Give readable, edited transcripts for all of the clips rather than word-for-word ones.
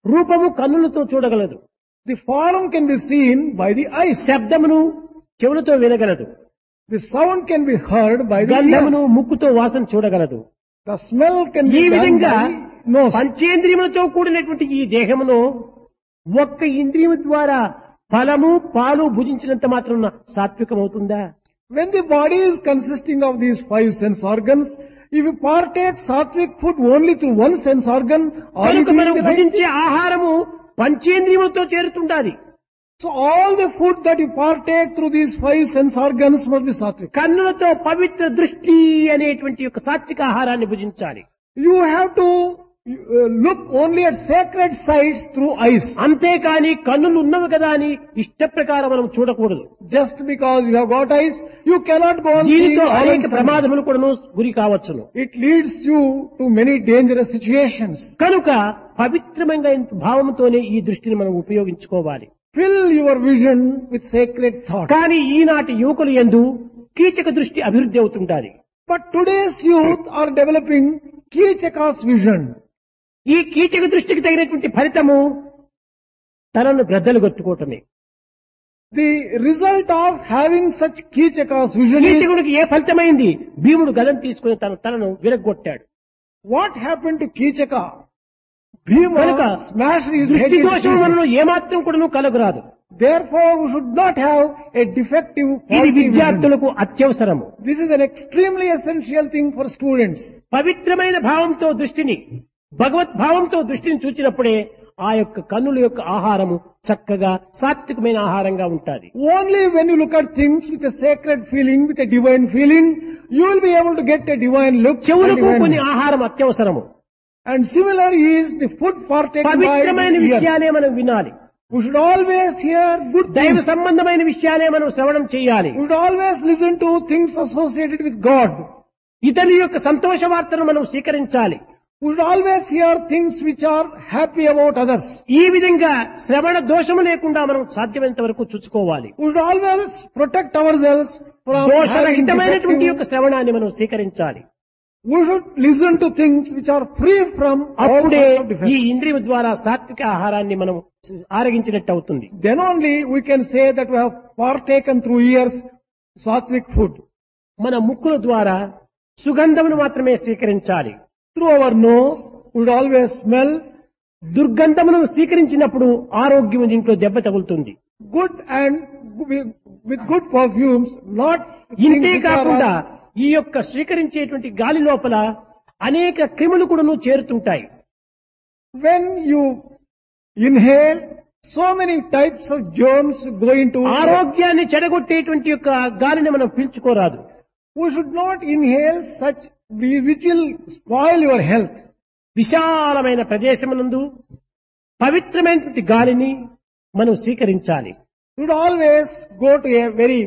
రూపము కన్నులతో చూడగలదు. The form can be seen by the eyes. శబ్దమును చెవులతో వినగలదు. The sound can be heard by the గంధమును ear. ముక్కుతో వాసన చూడగలదు. The smell can ఈ be done విధంగా by nose. పంచేంద్రియములతో కూడినటువంటి ఈ దేహమును ఒక్క ఇంద్రియము ద్వారా ఫలము పాలు భుజించినంత మాత్రం సాత్వికమవుతుందా? When the body is consisting of these five sense organs, if you partake sattvic food only through one sense organ, are you కనుక doing మనం the right భుజించే thing? ఆహారము పంచేంద్రియములతో చేరుతుండాలి. So all the food that you partake through these five sense organs must be sattvic. కన్నులతో పవిత్ర దృష్టి అనేటువంటి యొక్క సాత్విక ఆహారాన్ని భుజించాలి. You have to look only at sacred sights through eyes. అంతేకాని కన్నులు ఉన్నవి కదా అని ఇష్ట ప్రకారం మనం చూడకూడదు. Just because you have got eyes, you cannot go on seeing దీనితో all అనేక and sundry. ప్రమాదములు కూడాను గురి కావచ్చును. It leads you to many dangerous situations. కనుక పవిత్రమైన భావంతోనే ఈ దృష్టిని మనం ఉపయోగించుకోవాలి. Fill your vision with sacred thoughts. కానీ ఈనాటి యువకులు యందు కీచక దృష్టి అభివృద్ధి అవుతుంటారు. But today's youth are developing Kichaka's vision. ఈ కీచక దృష్టికి తగినటువంటి ఫలితము తనను బ్రద్దలు కొట్టుకోవటమే. The result of having such Kichaka's vision is, కీచకుడికి ఏ ఫలితమైంది? భీముడు గదం తీసుకుని తనను విరగొట్టాడు. what happened to Kichaka? కనుక Bhima smashed his head దృష్టి into దోషం pieces. మనలో ఏమాత్రం కూడాను కలగరాదు. Therefore, we should not have a defective ఇది faulty vision. విద్యార్థులకు అత్యవసరము. This is an extremely essential thing for students. పవిత్రమైన భావంతో దృష్టిని భగవద్భావంతో దృష్టిని చూచినప్పుడే ఆ యొక్క కన్నుల యొక్క ఆహారము చక్కగా సాత్వికమైన ఆహారంగా ఉంటుంది. Only when you look at things with a sacred feeling, with a divine feeling, you will be able to get a divine look. and చెవులకు divine కొన్ని look. ఆహారం అత్యవసరము. And similar is the food partaken by పవిత్రమైన the ears. విషయాలే మనం వినాలి. We should always hear good దైవ things. సంబంధమైన విషయాలే మనం శ్రవణం చేయాలి. We should always listen to things associated with God. ఇతరుల యొక్క సంతోష వార్తను మనం స్వీకరించాలి. We should always hear things which are happy about others. ఈ విధంగా శ్రవణ దోషము లేకుండా మనం సాధ్యమైనంత వరకు చూసుకోవాలి. We should always protect ourselves from having దోషరహితమైనటువంటి యొక్క defective. శ్రవణాన్ని మనం స్వీకరించాలి. We should listen to things which are free from all అప్పుడే sorts of ఈ defects. ఇంద్రియం ద్వారా సాత్విక ఆహారాన్ని మనం ఆరగించినట్టు అవుతుంది. Then only we can say that we have partaken through ears sattvic food. మన ముక్కుల ద్వారా సుగంధమును మాత్రమే స్వీకరించాలి. Through our nose, we would always smell దుర్గంధమును స్వీకరించినప్పుడు ఆరోగ్యం దీంట్లో దెబ్బ తగులుతుంది. good and with good perfumes, not ఇంతే things which కాకుండా are. ఈ యొక్క స్వీకరించేటువంటి గాలి లోపల అనేక క్రిములు కూడాను చేరుతుంటాయి. When you inhale, so many types of germs go into. ఆరోగ్యాన్ని చెడగొట్టేటువంటి యొక్క గాలిని మనం పీల్చుకోరాదు. We should not inhale such which will spoil your health. విశాలమైన ప్రదేశమునందు పవిత్రమైనటువంటి గాలిని మనం స్వీకరించాలి. You should always go to a very,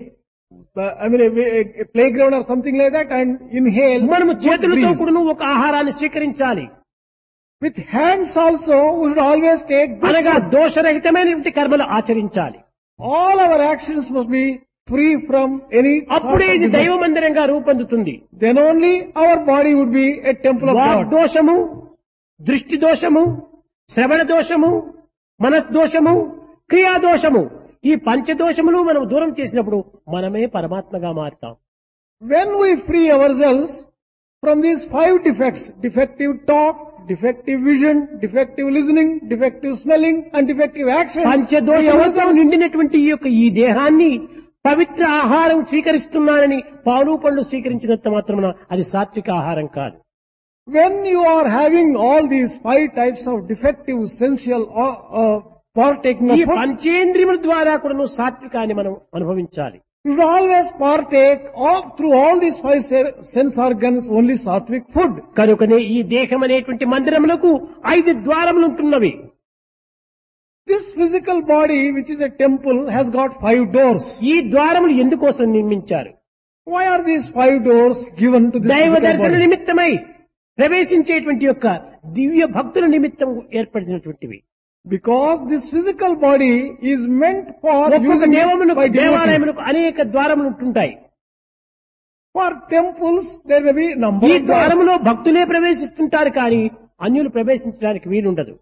a playground or something like that and inhale. మనము good చేతులతో breeze. కూడాను ఒక ఆహారాన్ని స్వీకరించాలి. With hands also, we should always take good అనగా food. దోషరహితమైనటువంటి కర్మలు ఆచరించాలి. All our actions must be free from any sort అప్పుడే of ఇది defect. దైవ మందిరంగా రూపొందుతుంది. Then only our body would be a temple of walk God. దోషము, దృష్టి దోషము, శ్రవణ దోషము, మనస్దోషము, క్రియా దోషము, ఈ పంచదోషములు మనం దూరం చేసినప్పుడు మనమే పరమాత్మగా మారుతాం. When we free ourselves from these five defects, defective talk, defective vision, defective listening, defective smelling and defective action, we పంచదోషములతో ourselves, నిండినటువంటి ఈ యొక్క ఈ దేహాన్ని పవిత్ర ఆహారం స్వీకరిస్తున్నానని పాలు పళ్ళు స్వీకరించినంత మాత్రమున అది సాత్విక ఆహారం కాదు. when you are having all these five types of defective sensual partaking ఈ of food, పంచేంద్రియముల ద్వారా కూడా నువ్వు సాత్వికాన్ని మనం అనుభవించాలి. you should always partake through all these five sense organs only sattvic food. కనుకనే ఈ దేహం అనేటువంటి మందిరములకు 5 ద్వారములు ఉంటున్నవి. This physical body, which is a temple, has got 5 doors. ఈ ద్వారములు ఎందుకోసం నిర్మించారు? Why are these 5 doors given to this దైవ physical దర్శన body? నిమిత్తమై ప్రవేశించేటువంటి యొక్క దివ్య భక్తుల నిమిత్తం ఏర్పడినటువంటివి. Because this physical body is meant for ఒక్కొక్క using it by devotees. దేవాలయములకు అనేక ద్వారములు ఉంటుంటాయి. For temples, there may be number ఈ of doors. ద్వారములో భక్తులే ప్రవేశిస్తుంటారు కానీ అన్యులు ప్రవేశించడానికి వీలుండదు.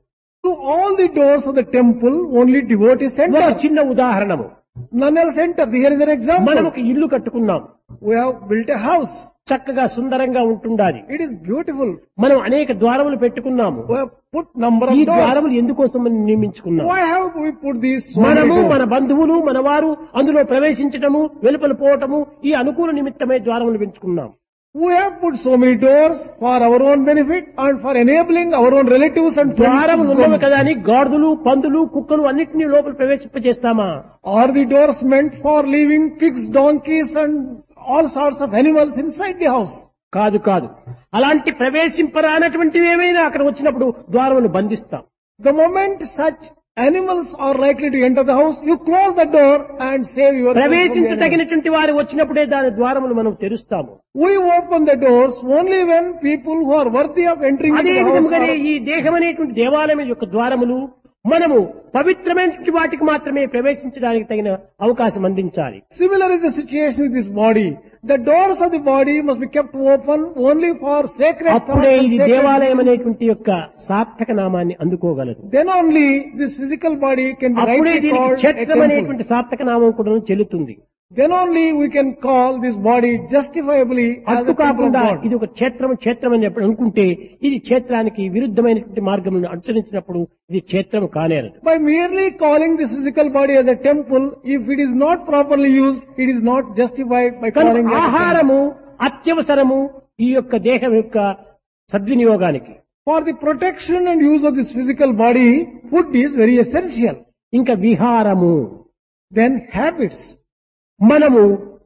To all the doors of the temple, only devotees ఒక enter. చిన్న ఉదాహరణము, None else enter. Here is an మనం example. ఒక ఇల్లు కట్టుకున్నాం, We have built a house. చక్కగా సుందరంగా ఉంటుండాలి. It is beautiful. మనం అనేక ద్వారములు పెట్టుకున్నాము. We have put number ఈ of doors. ద్వారములు ఎందుకోసం మనం నియమించుకున్నాం? Why have we put these so many మనము doors? మన బంధువులు మన వారు అందులో ప్రవేశించటము వెలుపల పోవటము ఈ అనుకూల నిమిత్తమై ద్వారములు పెంచుకున్నాం. We have put so many doors for our own benefit and for enabling our own relatives and friends. ద్వారములు to ఉన్నవి come. కదా అని గాడిదలు పందులు కుక్కలు అన్నిటినీ లోపల ప్రవేశింపజేస్తామా? Are the doors meant for leaving pigs, donkeys and all sorts of animals inside the house? కాదు కాదు, అలాంటి ప్రవేశింపరానటువంటివి ఏమైనా అక్కడ వచ్చినప్పుడు ద్వారమును బంధిస్తాం. The moment such animals are likely to enter the house, you close the door and save yourself from the animals. ప్రవేశించదగినటువంటి వారు వచ్చినప్పుడే దాని ద్వారములు మనం తెరుస్తాము. We open the doors only when people who are worthy of entering into అదే the house విధంగానే are... ఈ దేహం అనేటువంటి దేవాలయం యొక్క ద్వారములు మనము పవిత్రమైనటువంటి వాటికి మాత్రమే ప్రవేశించడానికి తగిన అవకాశం అందించాలి. Similar is the situation with this body. The doors of the body must be kept open only for sacred thoughts అప్పుడే and ఇది sacred దేవాలయం deeds. అనేటువంటి యొక్క సార్థక నామాన్ని అందుకోగలదు. Then only this physical body can be అప్పుడే rightly దీనికి called a క్షేత్రం temple. అనేటువంటి సార్థక నామం కూడా చెల్లుతుంది. Then only we can call this body justifiably as అటు a temple of కాకుండా God. ఇది ఒక క్షేత్రం అని చెప్పి అనుకుంటే ఇది క్షేత్రానికి విరుద్ధమైనటువంటి మార్గములను అనుసరించినప్పుడు ఇది క్షేత్రం కానేరదు. By merely calling this physical body as a temple, if it is not properly used, it is not justified by calling it కనుక as a temple. ఆహారము అత్యవసరము ఈ యొక్క దేహం యొక్క సద్వినియోగానికి. For the protection and use of this physical body, food is very essential. ఇంకా విహారము, Then habits. మనము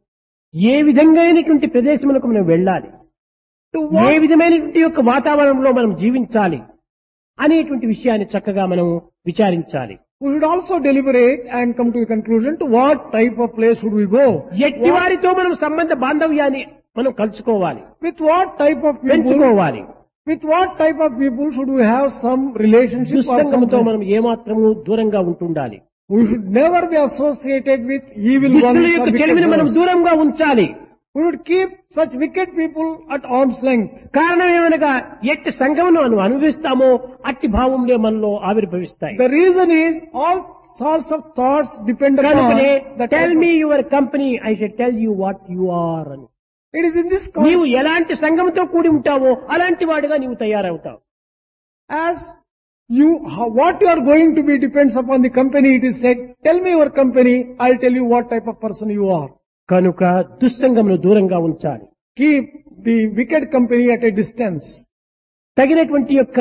ఏ విధంగానటువంటి ప్రదేశములకు మనం వెళ్ళాలి, To ఏ what, విధమైనటువంటి యొక్క వాతావరణంలో మనం జీవించాలి అనేటువంటి విషయాన్ని చక్కగా మనం విచారించాలి. we should also deliberate and come to a conclusion to what type of place should we go. ఎట్టి వారితో మనం సంబంధ బాంధవ్యాన్ని మనం కలుసుకోవాలి, With what type of people, పెంచుకోవాలి. with what type of people should we have some relationship or దుస్సంగముతో some... మనం ఏమాత్రము దూరంగా ఉంటుండాలి. We should never be associated with evil దుష్టుల ones or యొక్క wicked చెలిమిని మనం ones. దూరంగా ఉంచాలి. We should keep such wicked people at arm's length. కారణం ఏమనగా ఎట్టి సంఘమును మనం అనుభవిస్తామో అట్టి భావంలో మనలో ఆవిర్భవిస్తాయి. The reason is all sorts of thoughts depend upon కనుకనే the tell type of- me your company I shall tell you what you are అని. It is in this నీవు context, ఎలాంటి సంఘంతో కూడి ఉంటావో అలాంటి వాడుగా నీవు తయారవుతావు. as you, what you are going to be depends upon the company. It is said, tell me your company, I'll tell you what type of person you are. కనుక దుస్సంగమును దూరంగా ఉంచాలి. Keep the wicked company at a distance. తగినటువంటి యొక్క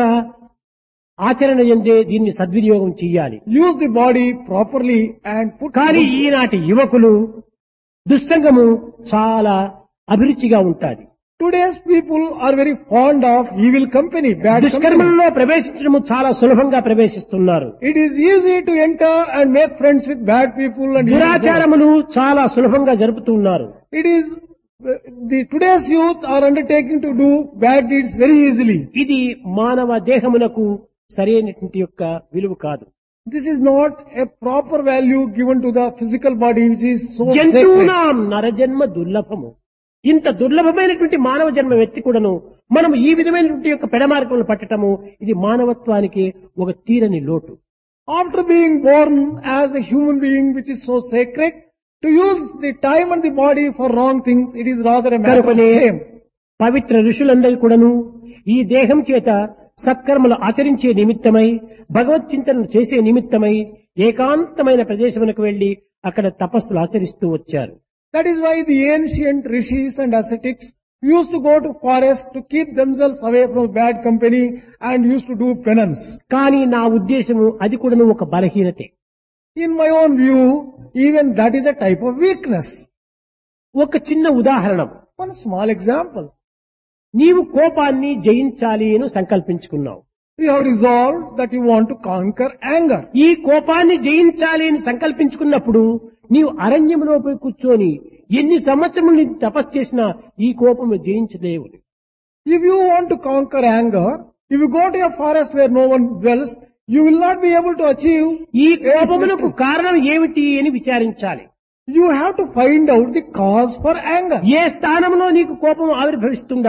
ఆచరణ ఎందే దీన్ని సద్వినియోగం చెయ్యాలి. Use the body properly and put... కానీ ఈనాటి యువకులు దుస్సంగము చాలా అభిరుచిగా ఉంటాది. Today's people are very fond of evil company, bad company. దుష్కర్మలలో ప్రవేశించడము చాలా సులభంగా ప్రవేశిస్తున్నారు. It is easy to enter and make friends with bad people and evil gods. దురాచారములు చాలా సులభంగా జరుపుతున్నారు. It is, the today's youth are undertaking to do bad deeds very easily. ఇది మానవ దేహమునకు సరైనటువంటి యొక్క విలువ కాదు. This is not a proper value given to the physical body, which is so sacred. జంతువునాం నరజన్మ దుర్లభము. ఇంత దుర్లభమైనటువంటి మానవ జన్మ వ్యక్తి కూడాను మనం ఈ విధమైనటువంటి యొక్క పెడమార్గములు పట్టటము ఇది మానవత్వానికి ఒక తీరని లోటు. After being born as a human being, which is so sacred, to use the time and the body for wrong things, it is rather a matter of కనుకనే shame. పవిత్ర ఋషులందరూ కూడాను ఈ దేహం చేత సత్కర్మలు ఆచరించే నిమిత్తమై భగవత్ చింతనలు చేసే నిమిత్తమై ఏకాంతమైన ప్రదేశమునకు వెళ్లి అక్కడ తపస్సులు ఆచరిస్తూ వచ్చారు. That is why the ancient rishis and ascetics used to go to forest to keep themselves away from bad company and used to do penance. కానీ నా ఉద్దేశము అది కూడాను ఒక బలహీనతే. In my own view, even that is a type of weakness. ఒక చిన్న ఉదాహరణ, One small example. నీవు కోపాన్ని జయించాలి అని సంకల్పించుకున్నావు. You have resolved that you want to conquer anger. ఈ కోపాన్ని జయించాలి అని సంకల్పించుకున్నప్పుడు నీవు అరణ్యంలో పోయి కూర్చొని ఎన్ని సంవత్సరములు నీవు తపస్సు చేసినా ఈ కోపము జయించలేవు. If you want to conquer anger, if you go to a forest where no one dwells, you will not be able to achieve. ఈ కోపమునకు కారణం ఏమిటి అని విచారించాలి. You have to find out the cause for anger. ఏ స్థానంలో నీకు కోపం ఆవిర్భవిస్తుండాలి,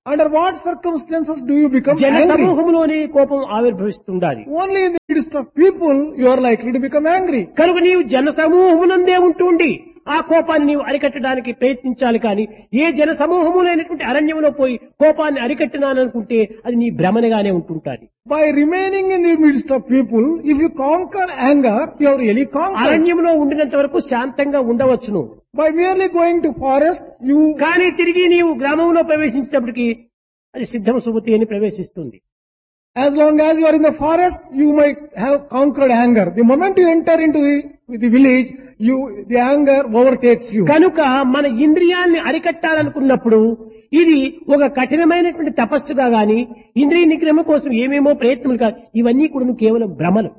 Under what circumstances do you become జన angry? సమూహంలోనే కోపం ఆవిర్భవిస్తుండాలి. Only in the midst of people you are likely to become angry. కనుక నీవు జన సమూహమునందే ఉంటుండి ఆ కోపాన్ని నీవు అరికట్టడానికి ప్రయత్నించాలి కానీ ఏ జన సమూహములైనటువంటి అరణ్యంలో పోయి కోపాన్ని అరికట్టినాననుకుంటే అది నీ భ్రమణగానే ఉంటుంటాది. By remaining in the midst of people, if you conquer anger, you have really conquered. అరణ్యంలో ఉండినంత వరకు శాంతంగా ఉండవచ్చును. By merely going to forest, you... కానీ తిరిగి నీవు గ్రామంలో ప్రవేశించేటప్పటికి అది సిద్ధం సుమతి అని ప్రవేశిస్తుంది. As long as you are in the forest, you might have conquered anger. The moment you enter into the village, the anger overtakes you. కనుక మన ఇంద్రియాల్ని అరికట్టాలనుకున్నప్పుడు ఇది ఒక కఠినమైనటువంటి తపస్సుగా గాని ఇంద్రియ నిగ్రహం కోసం ఏమేమో ప్రయత్నములు కాదు, ఇవన్నీ కూడా కేవలం భ్రమలు.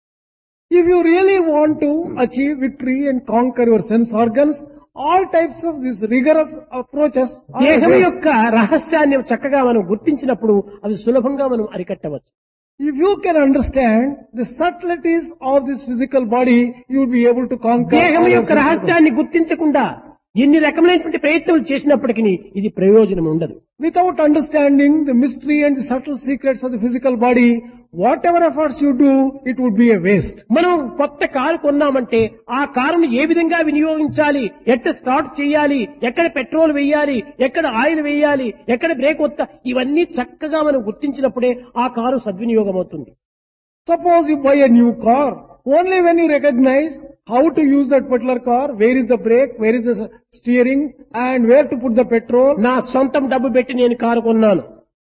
If you really want to achieve victory and conquer your sense organs, all types of these rigorous approaches are దేహం waste. యొక్క రహస్యాన్ని చక్కగా మనం గుర్తించినప్పుడు అది సులభంగా మనం అరికట్టవచ్చు. If you can understand the subtleties of this physical body, you will be able to conquer దేహం all your యొక్క sense organs. రహస్యాన్ని గుర్తించకుండా ఎన్ని రకమైనటువంటి ప్రయత్నాలు చేసినప్పటికీ ఇది ప్రయోజనం ఉండదు. Without understanding the mystery and the subtle secrets of the physical body, whatever efforts you do, it would be a waste. మనం కొత్త కారు కొన్నామంటే ఆ కారును ఏ విధంగా వినియోగించాలి, ఎక్కడ స్టార్ట్ చేయాలి, ఎక్కడ పెట్రోల్ వేయాలి, ఎక్కడ ఆయిల్ వేయాలి, ఎక్కడ బ్రేక్ వస్తా, ఇవన్నీ చక్కగా మనం గుర్తించినప్పుడే ఆ కారు సద్వినియోగం అవుతుంది. Suppose you buy a new car, only when you recognize how to use that particular car, where is the brake, where is the steering, and where to put the petrol. నా సొంతం డబ్బు పెట్టి నేను car కొన్నాను,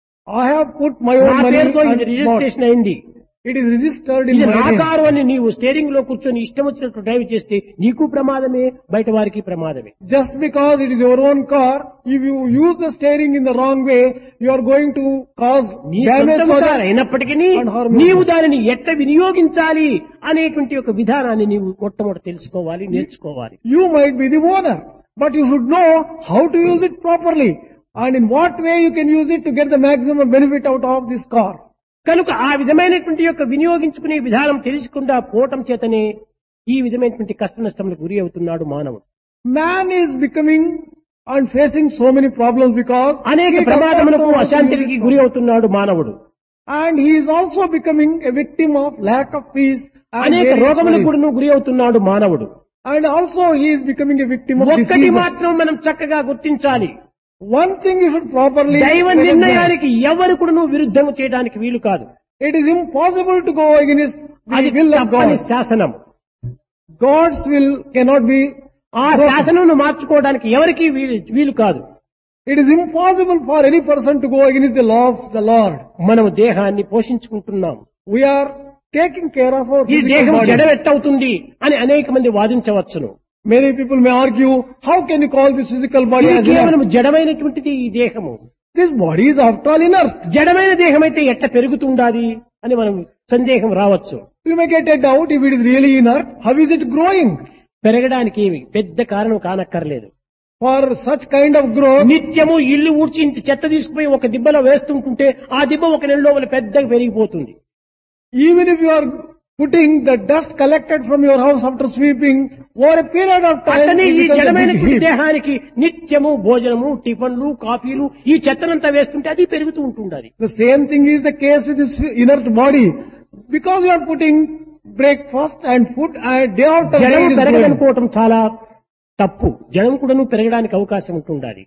I have put my నా own money పేరుతో ఇది and bought. Registration అయింది, It is registered in ఇది my నా name. కారు అని నీవు స్టీరింగ్ లో కూర్చొని ఇష్టం వచ్చినట్టు డ్రైవ్ చేస్తే నీకు ప్రమాదమే, బయట వారికి ప్రమాదమే. Just because it is your own car, if you use the steering in the wrong way, you are going to cause నీ damage సొంతం to కారు others. అయినప్పటికీ and harm నీవు yourself. దానిని ఎట్లా వినియోగించాలి అనేటువంటి ఒక విధానాన్ని నీవు మొట్టమొదటి తెలుసుకోవాలి, నేర్చుకోవాలి. You might be the owner, but you should know how to use it properly and in what way you can use it to get the maximum benefit out of this car. కనుక ఆ విధమైనటువంటి యొక్క వినియోగించుకునే విధానం తెలుసుకుండా పోవటం చేతనే ఈ విధమైనటువంటి కష్ట నష్టములకు గురి అవుతున్నాడు మానవుడు. Man is becoming and facing so many problems because అనేక he does not ప్రమాదములకు know how to use అశాంతికి it గురి అవుతున్నాడు మానవుడు. and he is also becoming a victim of lack of peace and అనేక various రోగములకు worries. కూడా గురి అవుతున్నాడు మానవుడు. And also he is becoming a victim of ఒక్కటి diseases. మాత్రం మనం చక్కగా గుర్తించాలి, One thing you should properly దైవ recognize. నిర్ణయానికి ఎవరు కూడా విరుద్ధం చేయడానికి వీలు కాదు. It is impossible to go against అది the will of తప్పని God. శాసనం. God's will cannot be. ఆ శాసనం మార్చుకోవడానికి ఎవరికి వీలు కాదు. It is impossible for any person to go against the law of the Lord. మనం దేహాన్ని పోషించుకుంటున్నాం. We are taking care of our ఈ physical దేహం body. జడవెట్టవుతుంది అని అనేక మంది వాదించవచ్చును. Many people may argue, how can you call this physical body ఇది as కేవలం inert? జడమైనటువంటిది ఈ దేహము. This body is after all inert. జడమైన దేహం అయితే ఎట్ట పెరుగుతుండాది అని మనం సందేహం రావచ్చు. You may get a doubt if it is really inert. How is it growing? పెరగడానికి ఏమి పెద్ద కారణం కానక్కర్లేదు. For such kind of growth, నిత్యము ఇల్లు ఊడ్చి ఇంత చెత్త తీసుకుపోయి ఒక దిబ్బలో వేస్తుంటుంటే ఆ దిబ్బ ఒక నెల లోపల పెద్దగా పెరిగిపోతుంది. even if you are putting the dust collected from your house after sweeping, over a period of time, అట్లనే it ఈ becomes a big జడమైనటువంటి heap. దేహానికి నిత్యము భోజనము, టిఫన్లు, కాఫీలు ఈ చెత్తనంతా వేస్తుంటే అది పెరుగుతూ ఉంటుండాలి. The same thing is the case with this inert body. Because you are putting breakfast and food and day after day జడం it is growing. పెరగదనుకోవటం చాలా తప్పు. జడం కూడాను పెరగడానికి అవకాశం ఉంటుండాలి.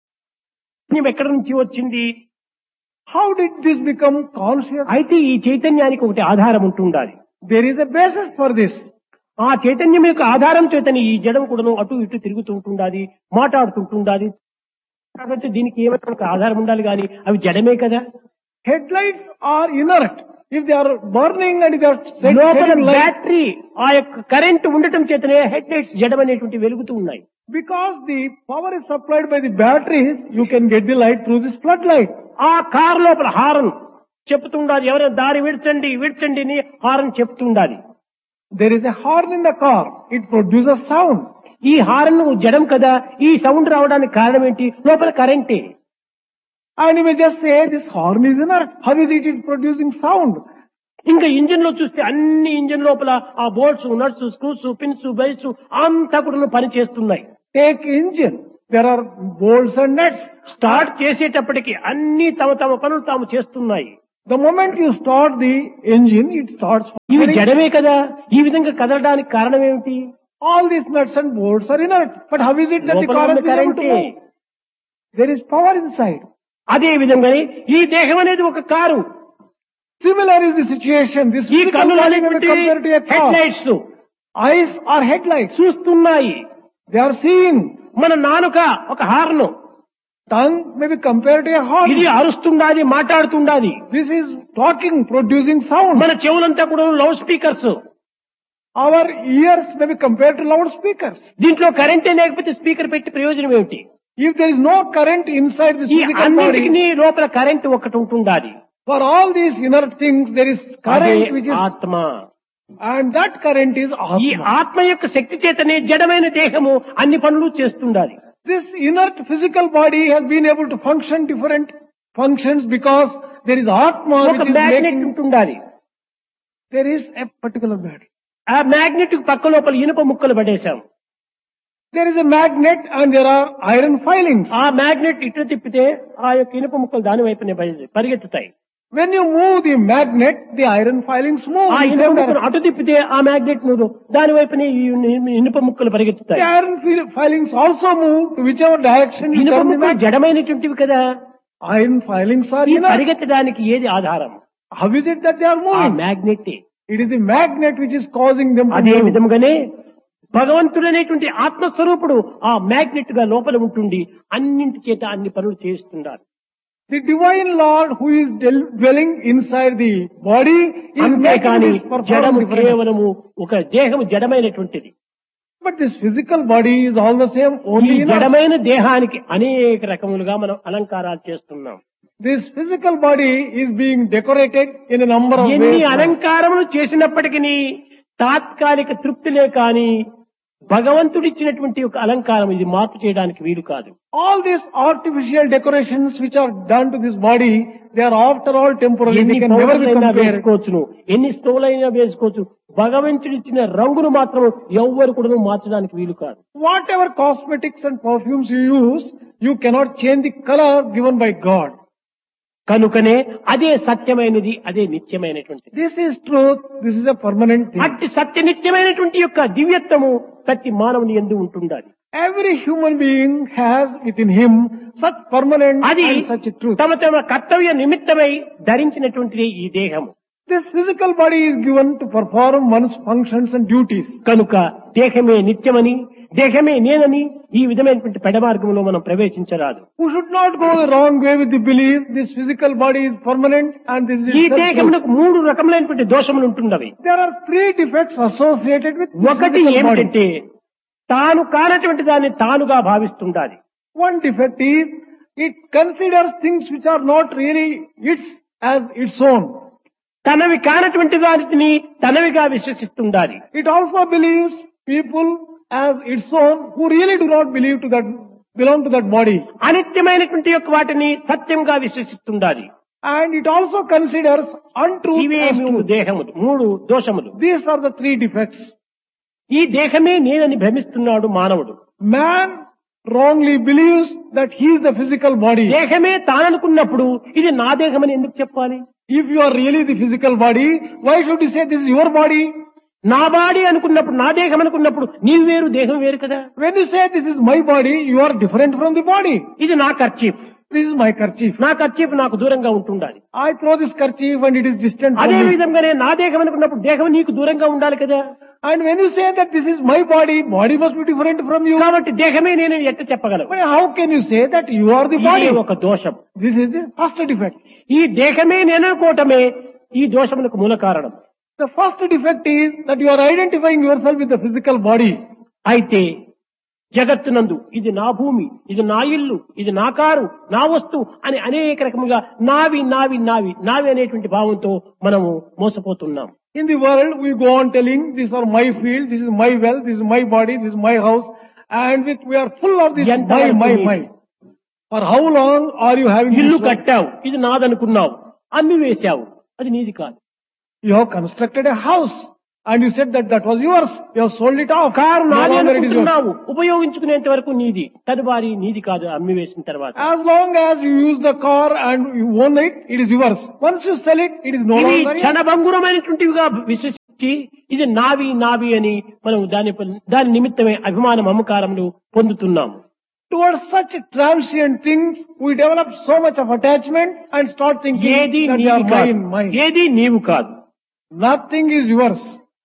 ఎక్కడి నుంచి వచ్చింది? How did this become conscious? అయితే ఈ చైతన్యానికి ఒకటి ఆధారం ఉంటుండాలి. There is a basis for this. ఆ చైతన్యం యొక్క ఆధారం చేతని ఈ జడం కూడాను అటు ఇటు తిరుగుతూ ఉంటుండాలి, మాట్లాడుతుంటుండాలి. కాబట్టి దీనికి ఏమైనా ఒక ఆధారం ఉండాలి కానీ అవి జడమే కదా. Headlights are inert. If they are burning and if they are లోపల setting light, బ్యాటరీ ఆ యొక్క కరెంట్ ఉండటం చేతనే హెడ్ లైట్స్ జడమనేటువంటి వెలుగుతూ ఉన్నాయి. because the power is supplied by the batteries, you can get the light through this floodlight. ఆ car లోపల horn చెప్తుండాలి, ఎవరైనా దారి విడ్చండి విడ్చండి అని horn చెప్తుండాలి. There is a horn in the car. It produces sound. ఈ horn జడం కదా, ఈ సౌండ్ రావడానికి కారణం ఏంటి? లోపల కరెంటే. And you may just say, this horn is inert. How is it producing sound? ఇంకా ఇంజిన్ లో చూస్తే అన్ని ఇంజిన్ లోపల ఆ bolts, nuts, screws, pins, belts అంతా కూడా పని చేస్తున్నాయి. Take engine. There are bolts and nuts. Start చేసేటప్పటికి అన్ని తమ తమ పనులు తాము చేస్తున్నాయి. The moment you start the engine, it starts ఇవి functioning. జడమే కదా, ఈ విధంగా కదలడానికి కారణం ఏమిటి? All these nuts and bolts are inert. But how is it that the లోపల car ఉన్న has been able to కరెంటే. move? There is power inside. అదే విధంగానే ఈ దేహం అనేది ఒక car. Similar is the situation. This ఈ physical కన్నులు body may be అనేటువంటి compared to a head car. Lights Eyes are headlights. చూస్తున్నాయి. They are seeing. మన నాలుక ఒక horn. Tongue may be compared to a horn. ఇది అరుస్తుండాది, మాట్లాడుతుండాది. This is talking, producing sound. మన చెవులంతా కూడా loud speakers. Our ears may be compared to loudspeakers. దీంట్లో కరెంటే లేకపోతే speaker పెట్టి ప్రయోజనం ఏమిటి? If there is no current inside this ఈ physical అన్నిటికీ body, లోపల కరెంట్ ఒకటి ఉంటుండాది. for all these inert things, there is అదే current which is, ఆత్మ. and that current is ఈ Atma. ఆత్మ యొక్క శక్తి చేతనే జడమైన దేహము అన్ని పనులు చేస్తుండాలి. This inert physical body has been able to function different functions because there is Atma ఒక which is మ్యాగ్నెట్ making, ఉంటుండాలి. there is a particular matter. ఆ మ్యాగ్నెట్ పక్క లోపల ఇనుప ముక్కలు పడేశాం. There is a magnet and there are iron filings. ఆ magnet ఇటు తిప్పితే ఆ యొక్క ఇనుప ముక్కలు దాని వైపునే పరిగెత్తుతాయి. When you move the magnet, the iron filings move. ఆ in ఇనుప same ముక్కలు direction. అటు తిప్పితే ఆ మ్యాగ్నెట్ దాని వైపునే ఈ ఇనుప ముక్కలు పరిగెత్తుతాయి. The iron filings also move to whichever direction you ఇనుప turn the ముక్కలు magnet. జడమైనటువంటివి కదా. Iron filings are ఈ inert. పరిగెత్తడానికి ఏది ఆధారం? How is it that they are ఆ moving? Magnet. It is the magnet which is causing them to అదే move. విధముగానే భగవంతుడనేటువంటి ఆత్మస్వరూపుడు ఆ మ్యాగ్నెట్ గా లోపల ఉంటుండి అన్నింటి చేత అన్ని పనులు చేస్తున్నారు. The divine Lord who is dwelling inside the body is making అంతేకాని this perform జడము different. కేవలము ఒక దేహము జడమైనటువంటిది. But this physical body is all the same, ఈ only inert. జడమైన దేహానికి అనేక రకములుగా మనం అలంకారాలు చేస్తున్నాం. This physical body is being decorated in a number of ఎన్ని ways. now. అలంకారములు చేసినప్పటికీ తాత్కాలిక తృప్తిలే కాని భగవంతుడిచ్చినటువంటి ఒక అలంకారం ఇది మార్పు చేయడానికి వీలు కాదు. All these artificial decorations which are done to this body, they are after all temporary. ఎన్ని They can never be పౌడర్లైనా compared. వేసుకోవచ్చును, ఎన్ని స్టోలైనా వేసుకోవచ్చు. భగవంతుడిచ్చిన రంగును మాత్రం ఎవ్వరు కూడా మార్చడానికి వీలు కాదు. Whatever cosmetics and perfumes you use, you cannot change the color given by God. కనుకనే అదే సత్యమైనది, అదే నిత్యమైనటువంటిది. This is truth. This is a permanent thing. అట్టి సత్య నిత్యమైనటువంటి యొక్క దివ్యత్వము ప్రతి మానవుని యందు ఉంటుండాలి. Every human being has within him such permanent అది and such a truth. తమ తమ కర్తవ్య నిమిత్తమై ధరించినటువంటిది ఈ దేహము. This physical body is given to perform one's functions and duties. కనుక దేహమే నిత్యమని, దేహమే నేనని ఈ విధమైనటువంటి పెడమార్గంలో మనం ప్రవేశించరాదు. We should not go the wrong way with the belief this physical body is permanent and this is ఈ itself truth. దేహమునకు 3 రకములైనటువంటి దోషములు ఉంటున్నవి. There are 3 defects associated with this ఒకటి physical body. ఏమిటంటే తాను కానటువంటి దాన్ని తానుగా భావిస్తుండాలి. One defect is it considers things which are not really its as its own. తనవి కానటువంటి వాటిని తనవిగా విశ్వసిస్తుండాలి. It also believes people as its own who really do not belong to that body. అనిత్యమైనటువంటి యొక్క వాటిని సత్యంగా విశ్వసిస్తుండాలి. And it also considers untruth ఇవే as 3 truth. దేహములు, 3 దోషములు. These are the 3 defects. ఈ దేహమే నేనని భ్రమిస్తున్నాడు మానవుడు. Man wrongly believes that he is the physical body. దేహమే తాననుకున్నప్పుడు ఇది నా దేహమని ఎందుకు చెప్పాలి? If you are really the physical body, why should you say this is your body? నా బాడీ అనుకున్నప్పుడు, నా దేహం అనుకున్నప్పుడు నీవు వేరు, దేహం వేరు కదా. When you say this is my body, you are different from the body. ఇది నా kerchief, This is my kerchief. నా కర్చీఫ్ నాకు దూరంగా ఉంటుండాలి. I throw this kerchief and it is distant from అదే me. విధంగానే నా దేహం అనుకున్నప్పుడు దేహం నీకు దూరంగా ఉండాలి కదా. And when you say that this is my body, body must be different from you. కాబట్టి దేహమే నేను ఎట్ట చెప్పగలను? But how can you say that you are the body? ఇది ఒక దోషం. This is the first defect. ఈ దేహమే నేననుకోవటమే ఈ దోషములకు మూల కారణం. The first defect is that you are identifying yourself with the physical body. అయితే జగత్తునందు ఇది నా భూమి, ఇది నా ఇల్లు, ఇది నా కారు, నా వస్తువు అని అనేక రకముగా నావి నావి నావి నావి అనేటువంటి భావంతో మనము మోసపోతున్నాం. In the world, we go on telling, these are my field, this is my wealth, this is my body, this is my house, and we are full of this my. For how long are you having ఇల్లు this? కట్టావు, ఇది నాదనుకున్నావు, అమ్మి వేశావు, అది నీది కాదు. You have constructed a house and you said that that was yours. You have sold it off. Car No నాది longer it is yours. అనుకుంటున్నావు, ఉపయోగించుకునేంత వరకు నీది, తదువారి నీది కాదు అమ్మివేసిన తర్వాత. As long as you use the car and you own it, it is yours. Once you sell it, it is no ఇవి longer yours. క్షణభంగురమైనటువంటివిగా విశ్వసించి ఇది నావి అని మనం దాని నిమిత్తమే అభిమానం అహంకారములు పొందుతున్నాము. Towards such transient things, we develop so much of attachment and start thinking ఏది that they నీవి are కాదు, mine. ఏది నీవు కాదు. Nothing is yours.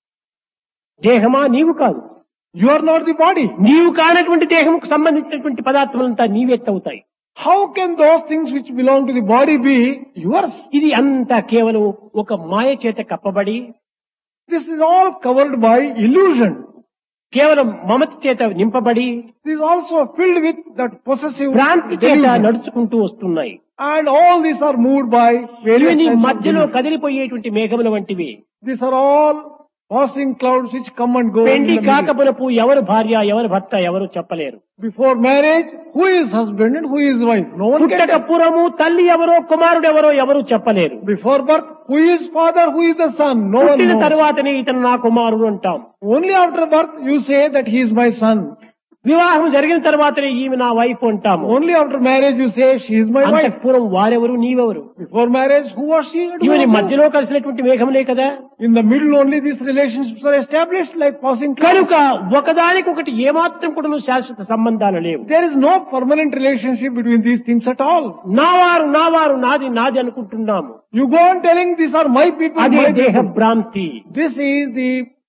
దేహమా నీవు కాదు, You are not the body. నీవు కానటువంటి దేహంకు సంబంధించినటువంటి పదార్థములంతా నీవెత్తవుతాయి. How can those things which belong to the body be yours? ఇది అంతా కేవలం ఒక మాయ చేత కప్పబడి, This is all covered by illusion. కేవలం మమత చేత నింపబడి, This is also filled with that possessive భ్రాంతి చేత delusion. నడుచుకుంటూ వస్తున్నాయి. And all these are moved by various ఇవన్నీ types of మధ్యలో delusion. కదిలిపోయేటువంటి మేఘముల వంటివి. These are all passing clouds which come and go. in పెండి the middle. కాకపునపు ఎవరు భార్య ఎవరు భర్త ఎవరు చెప్పలేరు. Before marriage, who is husband and who is wife? No one can పుట్టక tell. పూర్వము తల్లి ఎవరో కుమారుడు ఎవరో ఎవరు చెప్పలేరు. Before birth, who is father, who is the son? No one పుట్టిన knows. తరువాతనే ఇతను నా కుమారుడు అంటాం. Only after birth you say that he is my son. వివాహం జరిగిన తర్వాతనే ఈమె నా వైఫ్ అంటాము. Only after marriage you say she is my wife. అంతకు పూర్వం వారెవరు నీవెవరు? Before marriage, who was she? and who ఇవన్నీ was he? మధ్యలో కలిసినటువంటి మేఘములే కదా. In the middle only these relationships are established like passing clouds. కనుక ఒకదానికొకటి ఏమాత్రం కూడా శాశ్వత సంబంధాలు లేవు. There is no permanent relationship between these things at all. నావారు నాది అనుకుంటున్నాము. You go on telling these are my people, అదే my దేహ people. భ్రాంతి. This is the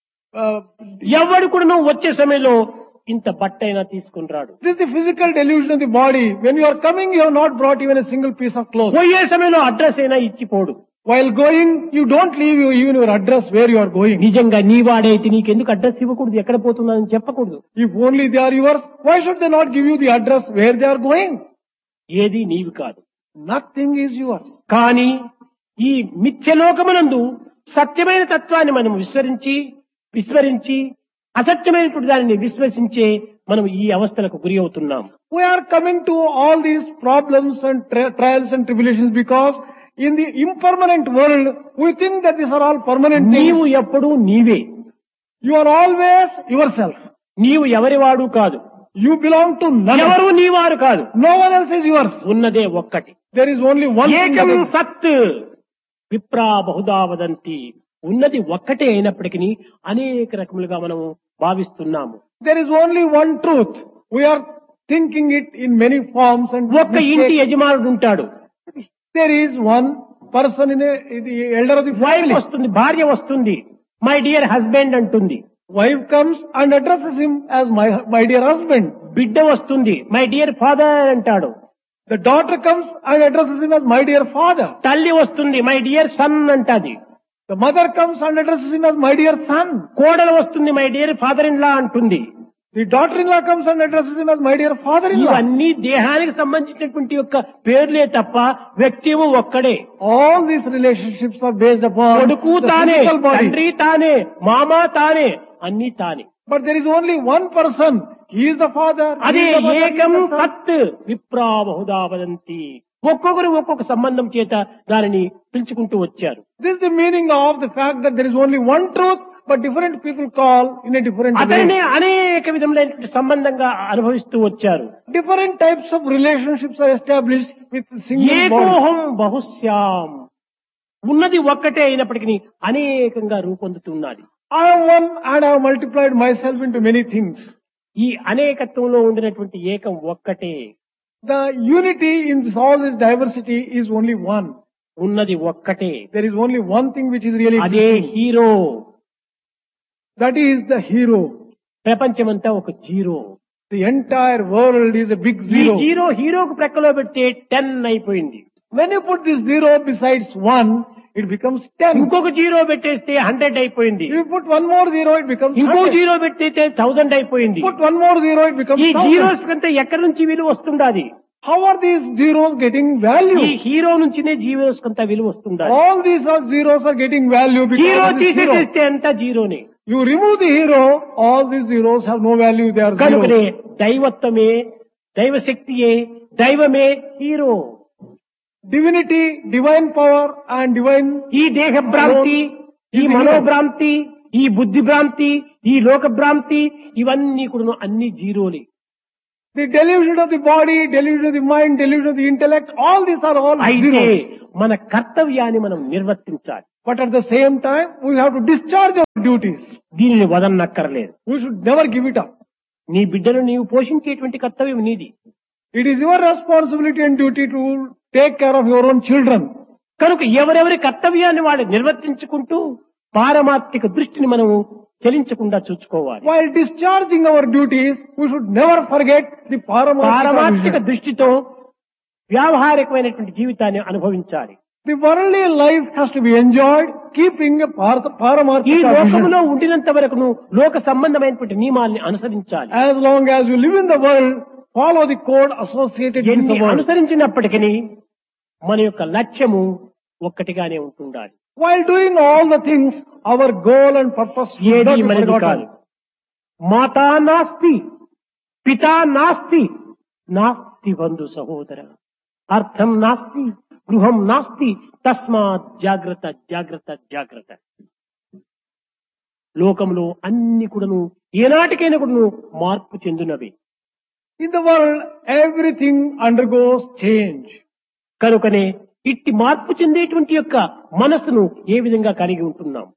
ఎవడు కూడా వచ్చే సమయంలో ఇంత బట్టైనా తీసుకుని రాడు. this is the physical delusion of the body. When you are coming, you have not brought even a single piece of cloth. పోయే సమయంలో అడ్రస్ అయినా ఇచ్చిపోడు. While going, you don't leave even your address where you are going. నిజంగా నీ వాడైతే నీకెందుకు address ఇవ్వకూడదు, ఎక్కడ పోతున్నానని చెప్పకూడదు. If only they are yours, why should they not give you the address where they are going? ఏది నీవి కాదు. Nothing is yours. కానీ ఈ మిథ్యలోకమునందు సత్యమైన తత్వాన్ని మనం విస్మరించి అసత్యమైనటువంటి దానిని విశ్వసించే మనం ఈ అవస్థలకు గురి అవుతున్నాం. We are coming to all these problems and trials and tribulations because in the impermanent world, we think that these are all permanent నీవు things. ఎప్పుడూ నీవే. You are always yourself. నీవు ఎవరివాడు కాదు, You belong to none. ఎవరు నీవారు కాదు. No one else is yours. ఉన్నదే ఒక్కటి. There is only one thing. ఏకం that is- సత్ విప్రా బహుదా వదంతి. ఉన్నది ఒక్కటే అయినప్పటికీ అనేక రకములుగా మనం భావిస్తున్నాము. There is only one truth. We are thinking it in many forms and ఒక్క ఇంటి యజమానుడు ఉంటాడు. there is one person in the elder of the wife family. వస్తుంది, భార్య వస్తుంది, మై డియర్ హస్బెండ్ అంటుంది. Wife comes and addresses him as my dear husband. బిడ్డ వస్తుంది, మై డియర్ ఫాదర్ అంటాడు. The daughter comes and addresses him as my dear father. తల్లి వస్తుంది, my dear son అంటది. The mother comes and addresses him as my dear son. కోడలు వస్తుంది, my dear father in law అంటుంది. The daughter-in-law comes and addresses him as my dear father-in-law. ఇవన్నీ దేహానికి సంబంధించినటువంటి యొక్క పేర్లే తప్ప వ్యక్తిము ఒక్కడే. All these relationships are based upon కొడుకు the తానే, physical body. తండ్రి తానే, మామ తానే, అన్ని తానే. But there is only one person. He is the father. He అదే is the mother, he is ఏకం the son. సత్ విప్రా బహుదా వదంతి. ఒక్కొక్కరు ఒక్కొక్క సంబంధం చేత దానిని పిలుచుకుంటూ వచ్చారు. This is the meaning of the fact that there is only one truth, but different people call in a different అతనే way. అనేక విధములైనటువంటి సంబంధంగా అనుభవిస్తూ వచ్చారు. Different types of relationships are established with single body. ఏకోహం బహుశ్యాం. ఉన్నది ఒక్కటే అయినప్పటికీ అనేకంగా రూపొందుతున్నది. I am one and I have multiplied myself into many things. ఈ అనేకత్వంలో ఉండినటువంటి ఏకం ఒక్కటే. The unity in all this diversity is only one. ఉన్నది ఒక్కటే. There is only one thing which is really అదే existing. Hero. That is the hero. ప్రపంచమంతా ఒక zero. The entire world is a big ఈ zero. హీరోకు ప్రక్కలో పెడితే 10 అయిపోయింది. When you put this zero besides one, it becomes 10. ఇంకొక zero పెట్టేస్తే 100 అయిపోయింది. If you put one more zero, it becomes ఇంకో 100. Zero పెట్టేస్తే 1000 అయిపోయింది. Put one more zero, it becomes ఈ 1000. జీరోస్ కంటే ఎక్కడి నుంచి విలువ వస్తుండాది? How are these zeros getting ఈ value? హీరో నుంచినే జీరోస్ కొంత విలువ వస్తుండాలి. All these zeros are getting value hero because of this hero. తీసేస్తే అంతా జీరోనే. You remove the hero, all these zeros have no value, they are కనుకనే zeros. దైవత్వమే, దైవశక్తియే, దైవమే hero. Divinity, divine power and divine ఈ దేహ భ్రాంతి, ఈ మనోభ్రాంతి, ఈ బుద్ధి భ్రాంతి, ఈ లోక భ్రాంతి ఇవన్నీ కూడా అన్ని జీరోలే. The delusion of the body, delusion of the mind, delusion of the intellect, all these are all అయితే zeros. మన కర్తవ్యాన్ని మనం నిర్వర్తించాలి. But at the same time, we have to discharge our duties. దీనిని వదలనక్కర్లేదు. We should never give it up. నీ బిడ్డను నీవు పోషించేటువంటి కర్తవ్యం నీది. It is your responsibility and duty to take care of your own children. కనుక ఎవరెవరి కర్తవ్యాన్ని వాళ్ళు నిర్వర్తించుకుంటూ పారమార్థిక దృష్టిని మనము చెలించకుండా చూసుకోవాలి. While discharging our duties, we should never forget the పారమార్థిక paramount. దృష్టితో వ్యావహారికమైనటువంటి జీవితాన్ని అనుభవించాలి. The worldly life has to be enjoyed, keeping a ఈ paramount. లోకములో ఉండినంత వరకు లోక సంబంధమైనటువంటి నియమాల్ని అనుసరించాలి. As long as you live in the world, follow the code associated with ఎన్ని the world. అనుసరించినప్పటికీ మన యొక్క లక్ష్యము ఒక్కటిగానే ఉంటుండాలి. While doing all the things, our goal and purpose should ఏది not be మనది forgotten. కాదు. మాతా నాస్తి, పితా నాస్తి, నాస్తి బంధు సహోదర, అర్థం నాస్తి, గృహం నాస్తి, తస్మాత్ జాగ్రత్త జాగ్రత్త జాగ్రత్త. లోకంలో అన్ని కూడాను ఏనాటికైనా కూడాను మార్పు చెందినవి. In the world, everything undergoes change. కనుకనే ఇట్టి మార్పు చెందేటువంటి యొక్క మనస్సును ఏ విధంగా కలిగి ఉంటున్నాం?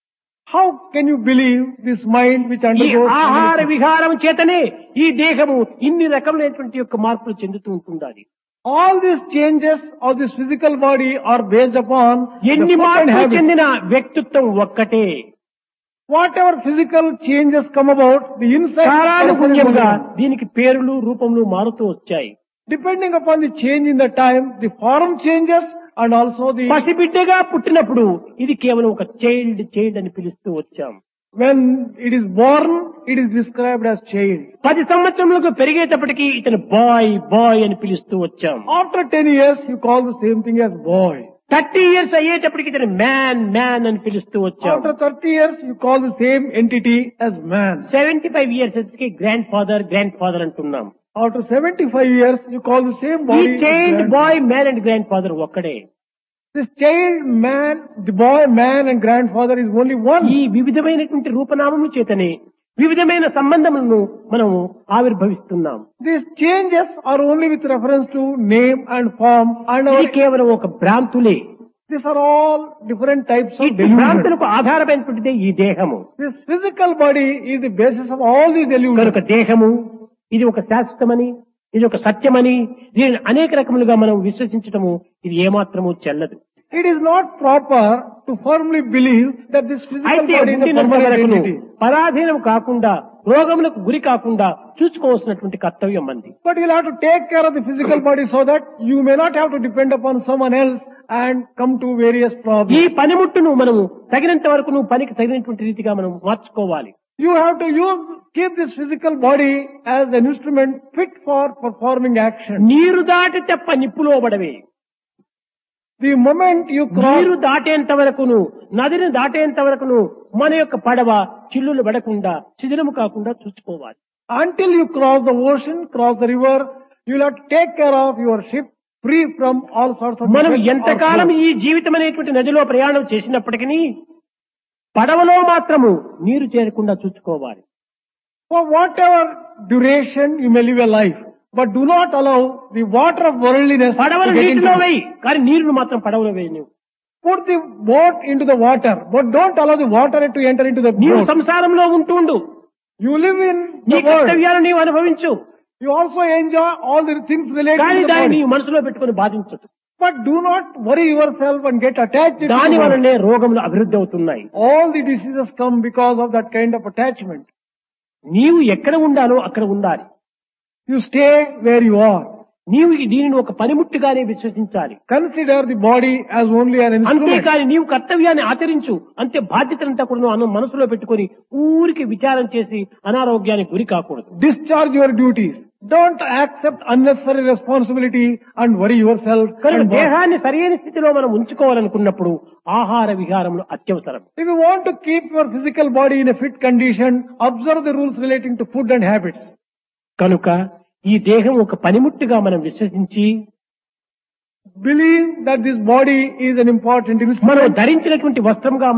How can you believe this mind which ఈ undergoes ఆహార change? విహారం చేతనే ఈ దేహము ఇన్ని రకమైనటువంటి యొక్క మార్పులు చెందుతూ ఉంటుండాలి. All these changes of this physical body are based upon the ఎన్ని food and మార్పులు habits. చెందిన వ్యక్తిత్వం ఒక్కటే. Whatever physical changes come about, the inside person is కాలానుగుణ్యంగా only. దీనికి పేర్లు రూపములు మారుతూ వచ్చాయి. Depending upon the change in the time, the form changes and also the పసిబిడ్డగా పుట్టినప్పుడు ఇది కేవలం ఒక చైల్డ్ అని పిలుస్తూ వచ్చాం. when it is born, it is described as child. 10 సంవత్సరములకు పెరిగేటప్పటికి ఇతను బాయ్ అని పిలుస్తూ వచ్చాం. After 10 years, you call the same thing as boy. 30 years అయ్యేటప్పటికి ఇతను మ్యాన్ అని పిలుస్తూ వచ్చాం. After 30 years, you call the same entity as man. 75 years కి గ్రాండ్ ఫాదర్ అంటున్నాం. After 75 years, you call the same ఈ body. as child grandfather. Bye man and grand father ఒక్కడే. This child, man, the boy, man and grandfather is only one. ఈ వివిధమైనటువంటి రూపనామముల చేతనే వివిధమైన సంబంధములను మనము ఆవిర్భవిస్తున్నాం. These changes are only with reference to name and form and ఇది కేవలం ఒక భ్రాంతులే. these are all different types of ఈ delusion. భ్రాంతులకు ఆధారమైనటువంటిదే ఈ దేహము. This physical body is the basis of all these delusions. కనుక దేహము ఇది ఒక శాశ్వతమని, ఇది ఒక సత్యమని, దీనిని అనేక రకములుగా మనం విశ్వసించటము ఇది ఏమాత్రము చెల్లదు. It is not proper to firmly believe that this physical అయితే body is a ఉండినంత permanent వరకును entity. పరాధీనం కాకుండా రోగములకు గురి కాకుండా చూసుకోవాల్సినటువంటి కర్తవ్యం మంది. But you'll have to take care of the physical body so that you may not have to depend upon someone else and come to various ఈ problems. పనిముట్టును మనము తగినంత వరకును పనికి తగినటువంటి రీతిగా మనం మార్చుకోవాలి. You have to keep this physical body as an instrument fit for performing action. నీరు దాటి తెప్ప నిప్పులో పడవే. The moment you cross, నీరు దాటేంత వరకును, నదిని దాటేంత వరకును మన యొక్క పడవ చిల్లులు పడకుండా శిథిలము కాకుండా చూసుకోవాలి. until you cross the ocean, cross the river, you'll have to take care of your ship free from all sorts of మనం defects or ఎంతకాలం flaws. ఈ జీవితం అనేటువంటి నదిలో ప్రయాణం చేసినప్పటికీ పడవలో మాత్రము నీరు చేరకుండా చూసుకోవాలి. For whatever duration you may live a life, but do not allow the water of worldliness to పడవలు get నీటిలో into. వేయి, కానీ నీరును మాత్రం పడవలో వేయి. నువ్వు Put the boat into the water, but don't allow the water to enter into the నీవు boat. సంసారంలో ఉంటుండు, You live in నీ the world. కర్తవ్యాలను నీవు అనుభవించు, You also enjoy all the things related కానీ to the దాన్ని body. నీవు మనసులో పెట్టుకుని బాధించదు. But do not worry yourself and get attached to దాని the world. వలనే రోగములు అభివృద్ధి అవుతున్నాయి. All the diseases come because of that kind of attachment. నీవు ఎక్కడ ఉండాలో అక్కడ ఉండాలి. You stay where you are. నీవు దీనిని ఒక పనిముట్టుగానే విశ్వసించాలి. Consider the body as only an instrument. అంతేకాని నీవు కర్తవ్యాన్ని ఆచరించు, అంతే బాధ్యతలంతా కూడా అను మనసులో పెట్టుకుని ఊరికి విచారం చేసి అనారోగ్యానికి గురి కాకూడదు. Discharge your duties. Don't accept unnecessary responsibility and worry yourself. కనుక and bother. దేహాన్ని సరైన స్థితిలో మనం ఉంచుకోవాలనుకున్నప్పుడు ఆహార విహారములు అత్యవసరం. If you want to keep your physical body in a fit condition, observe the rules relating to food and habits. కనుక ఈ దేహం ఒక పనిముట్టుగా మనం విశ్వసించి Believe that this body is an important మనం instrument. ధరించినటువంటి వస్త్రంగా మనము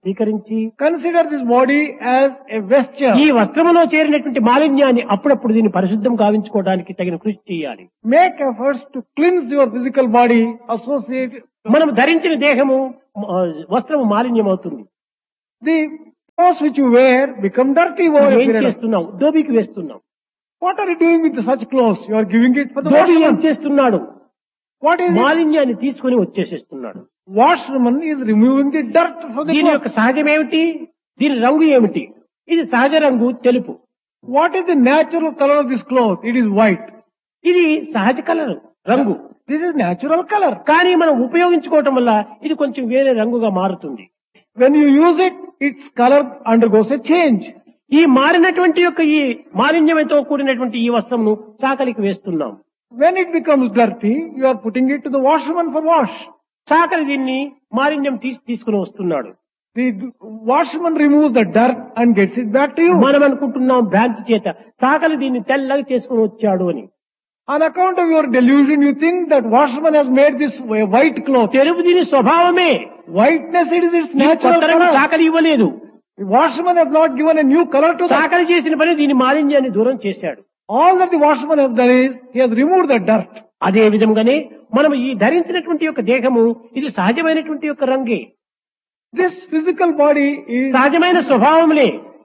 స్వీకరించి consider this body as a vesture. ఈ వస్త్రములో చేరినటువంటి మాలిన్యాన్ని అప్పుడప్పుడు దీన్ని పరిశుద్ధం గావించుకోవడానికి తగిన కృషి చేయాలి. Make efforts to cleanse your physical body associated. మనం ధరించిన దేహము వస్త్రము మాలిన్యం అవుతుంది. The clothes which you wear become dirty over a ఏం period of. చేస్తున్నాం? దోబికి వేస్తున్నాం. What are you doing with such clothes? You are giving it for the dhobi ఏం washerman. చేస్తున్నాడు? What is it? మాలిన్యాన్ని తీసుకుని వచ్చేసేస్తున్నాడు. Washerman is removing the dirt from the దీని clothes. యొక్క సహజం ఏమిటి? దీని రంగు ఏమిటి? ఇది సహజ రంగు తెలుపు. What is the natural color of this cloth? It is white. ఇది సహజ కలర్ రంగు. This is natural color. కానీ మనం ఉపయోగించుకోవటం వల్ల ఇది కొంచెం వేరే రంగుగా మారుతుంది. When you use it, its color undergoes a change. ఈ మారినటువంటి యొక్క ఈ మాలిన్యంతో కూడినటువంటి ఈ వస్త్రంను చాకలికి వేస్తున్నాం. When it becomes dirty, you are putting it to the washerman for wash. చాకలి దీన్ని మాలిన్యం తీసుకుని వస్తున్నాడు. The washerman removes the dirt and gets it back to you. మనం అనుకుంటున్నాం భ్రాంతి చేత చాకలి దీన్ని తెల్లగా చేసుకుని వచ్చాడు అని. On account of your delusion, you think that washerman has made this a white cloth. తెలుపు దీని స్వభావమే. Whiteness, it is its ఈ natural కొత్త రంగు color. చాకలి ఇవ్వలేదు. The washerman has not given a new color to that. చాకలి చేసిన పని దీని మాలిన్యాన్ని దూరం చేశాడు. All that the washerman has done is, he has removed the dirt. అదే విధంగానే మనం ఈ ధరించినటువంటి యొక్క దేహము ఇది సహజమైనటువంటి యొక్క రంగే, This physical body is, సహజమైన స్వభావములే.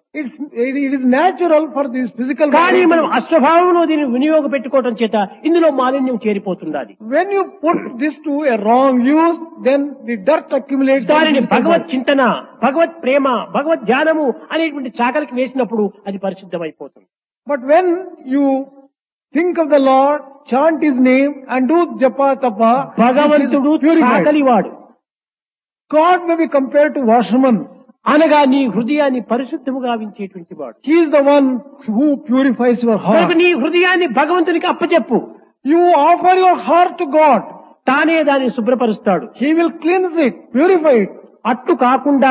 it is natural for this physical కానీ body. మనం అస్వభావంలో దీన్ని వినియోగ పెట్టుకోవడం చేత ఇందులో మాలిన్యం చేరిపోతున్నది. When you put this to a wrong use, then the dirt accumulates. in దానిని the physical భగవత్ body. చింతన, భగవత్ ప్రేమ, భగవత్ ధ్యానము అనేటువంటి చాకలికి వేసినప్పుడు అది పరిశుద్ధమైపోతుంది. But when you think of the Lord, chant His name and do japa tapa, భగవంతుడు this is purified. చాకలివాడు God may be compared to washerman. అనగా నీ హృదయాన్ని పరిశుద్ధము గావించేటువంటి వాడు. He is the one who purifies your కనుక heart. నీ హృదయాన్ని భగవంతునికి అప్పచెప్పు. You offer your heart to God. తానే దాన్ని శుభ్రపరుస్తాడు. He will cleanse it, purify it. అట్లు కాకుండా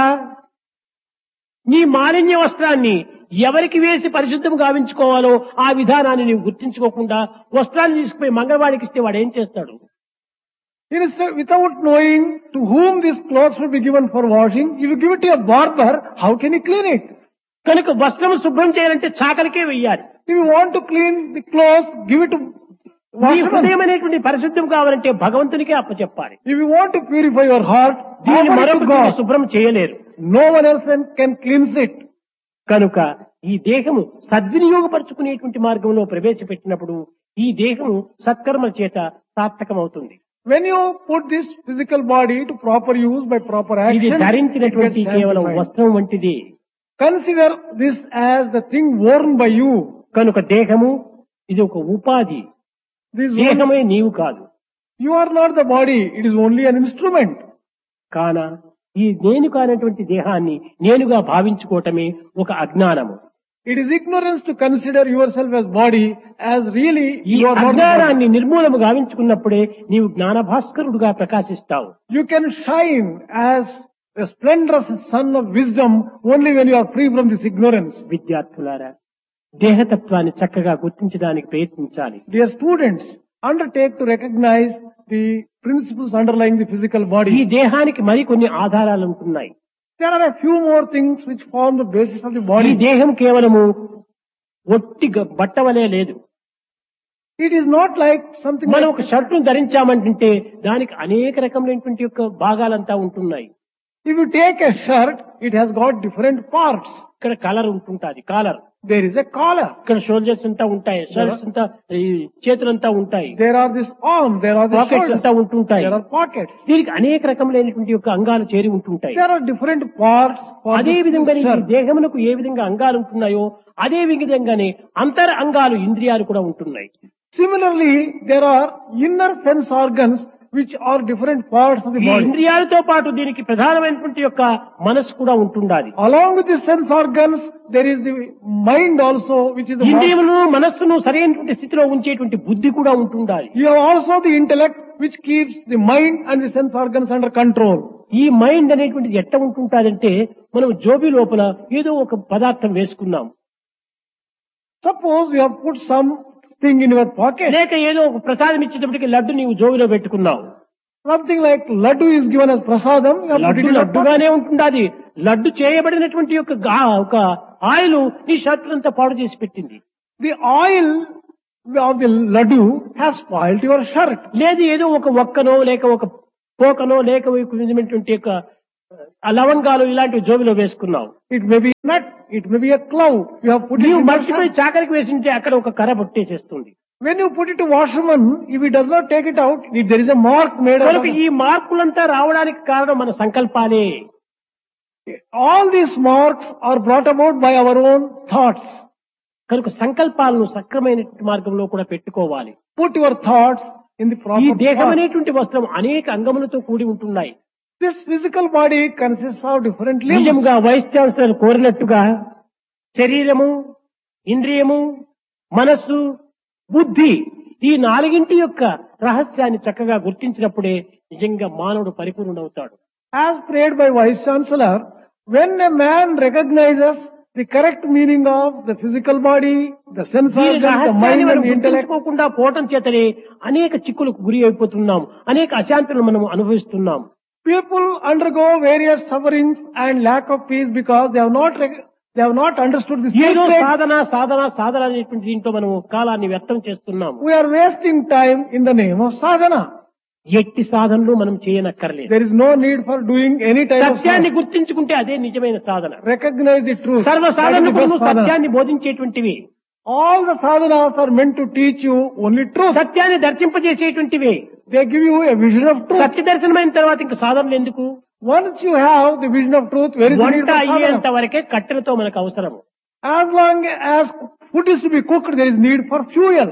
నీ మాలిన్య వస్త్రాన్ని ఎవరికి వేసి పరిశుద్ధం గావించుకోవాలో ఆ విధానాన్ని నీవు గుర్తించుకోకుండా వస్త్రాన్ని తీసుకుపోయి మంగళవాడికి ఇస్తే వాడు ఏం చేస్తాడు? Instead, without knowing to whom these clothes will be given for washing, if you give it to a barber, how can he clean it? కనుక వస్త్రం శుభ్రం చేయాలంటే చాకలికే వెయ్యాలి. If you want to clean the clothes, give it to నీ washerman. హృదయం అనేటువంటి పరిశుద్ధం కావాలంటే భగవంతునికే అప్పచెప్పాలి. If you want to purify your heart, దీన్ని offer it to మరొకరు God. శుభ్రం చేయలేరు. No one else can cleanse it. కనుక ఈ దేహము సద్వినియోగపరుచుకునేటువంటి మార్గంలో ప్రవేశపెట్టినప్పుడు ఈ దేహము సత్కర్మల చేత సార్థకమవుతుంది. When you put this physical body to proper use by proper ఇది action, it ధరించినటువంటి gets కేవలం sanctified. వస్త్రం వంటిది. Consider this as the thing worn by you. కనుక దేహము ఇది ఒక ఉపాధి. This దేహమే నీవు కాదు. you are not the body, it is only an instrument. కాన ఈ నేను కానటువంటి దేహాన్ని నేనుగా భావించుకోవటమే ఒక అజ్ఞానము. It is ignorance to consider yourself as body, as really ఈ you are not the body. అజ్ఞానాన్ని నిర్మూలము గావించుకున్నప్పుడే నీవు జ్ఞానభాస్కరుడుగా ప్రకాశిస్తావు. You can shine as a splendorous sun of wisdom only when you are free from this ignorance. విద్యార్థులారా, దేహతత్వాన్ని చక్కగా గుర్తించడానికి ప్రయత్నించాలి. Dear students, undertake to recognize the principles underlying the physical ఈ body. దేహానికి మరికొన్ని ఆధారాలు ఉంటున్నాయి. There are a few more things which form the basis of the ఈ body. దేహం కేవలము ఒట్టి బట్టవలే లేదు. It is not like something మనం like, ఒక షర్టును ధరించామంటే దానికి అనేక రకములైనటువంటి యొక్క భాగాలంతా ఉంటున్నాయి. if you take a shirt, it has got different parts. ఇక్కడ colour ఉంటుంటాది, caller. There is a collar. ఇక్కడ షోల్డర్స్ అంతా ఉంటాయి, షర్ట్స్ అంతా, ఈ చేతులంతా ఉంటాయి, There are this arm, there are the pockets shoulders, అంతా ఉంటుంటాయి. there are pockets. దీనికి అనేక రకములైనటువంటి యొక్క అంగాలు చేరి ఉంటుంటాయి. There are different parts for అదే this విధంగా ఈ shirt. దేహమునకు ఏ విధంగా అంగాలు ఉంటున్నాయో అదే విధంగానే అంతర్ అంగాలు ఇంద్రియాలు కూడా ఉంటున్నాయి. Similarly, there are inner sense organs which are different parts of the ఈ body. ఇంద్రియాలతో పాటు దీనికి ప్రధానమైనటువంటి యొక్క మనస్సు కూడా ఉంటుండాలి. Along with the sense organs, there is the mind also, which is the ఇంద్రియములను మనస్సును సరైనటువంటి స్థితిలో ఉంచేటువంటి బుద్ధి కూడా ఉంటుండాలి. You have also the intellect which keeps the mind and the sense organs under control. ఈ మైండ్ అనేటువంటిది ఎట్ట ఉంటుంటాదంటే మనం జోబి లోపల ఏదో ఒక పదార్థం వేసుకున్నాం, Suppose you have put something in your pocket, లేక ఏదో ఒక ప్రసాదం ఇచ్చేటప్పటికి లడ్డు నీవు జోబిలో పెట్టుకున్నావు. Something like laddu is given as prasadam. You have put it laddu in a pot. లడ్డుగానే ఉంటుంది. అది లడ్డు చేయబడినటువంటి ఒక ఆయిల్ నీ షర్టులంతా పాడు చేసి పెట్టింది. The oil of the laddu has spoiled your shirt. లేదు ఏదో ఒక ఒక్కనో లేక ఒక పోకనో లేక ఒక విధమైనటువంటి యొక్క లవంగాలు ఇలాంటివి జోబిలో వేసుకున్నావు. It may be a nut, it may be a cloud. You have put it నీవు in your మర్చిపోయి shirt. చాకరికి వేసింటే అక్కడ ఒక కర్ర పట్టేసేస్తుంది. When you put it to washerman, if he does not take it out, if there is a mark made on కనుక it. ఈ మార్పులంతా రావడానికి కారణం మన సంకల్పాలే. All these marks are brought about by our own thoughts. కనుక సంకల్పాలను సక్రమైన మార్గంలో కూడా పెట్టుకోవాలి. Put your thoughts in the ఈ proper దేహం path. అనేటువంటి వస్త్రం అనేక అంగములతో కూడి ఉంటున్నాయి. This physical body consists of different limbs. నిజంగా వైస్ ఛాన్సలర్ కోరినట్టుగా శరీరము, ఇంద్రియము, మనస్సు, బుద్ధి ఈ నాలుగింటి యొక్క రహస్యాన్ని చక్కగా గుర్తించినప్పుడే నిజంగా మానవుడు పరిపూర్ణుడవుతాడు. As prayed by Vice Chancellor, when a man recognizes the correct meaning of the physical body, the sense ఈ organs, the రహస్యాన్ని mind మనం and the intellect, గుర్తించుకోకుండా పోవటం చేతనే అనేక చిక్కులకు గురి అయిపోతున్నాం, అనేక అశాంతులను మనం అనుభవిస్తున్నాం. people undergo various sufferings and lack of peace because they have not understood the ఏదో secret. సాధన అనేటువంటి దీంతో మనం కాలాన్ని వ్యర్థం చేస్తున్నాం. We are wasting time in the name of sadhana. ఎట్టి సాధనలు మనం చేయనక్కర్లేదు. There is no need for doing any type of సత్యాన్ని sadhana. గుర్తించుకుంటే అదే నిజమైన సాధన. Recognize the truth. సర్వ That is the సాధనకు best sadhana. సత్యాన్ని బోధించేటువంటివి, All the sadhanas are meant to teach you only truth. సత్యాన్ని దర్శింపజేసేటువంటివి. They give you a vision of truth. సత్య దర్శనమైన తర్వాత ఇంకా సాధనలు ఎందుకు? Once you have the vision of truth, where is the need వంట for అయ్యేంత sadhana? వరకే కట్టెలతో మనకు అవసరము. As long as food is to be cooked, there is need for fuel.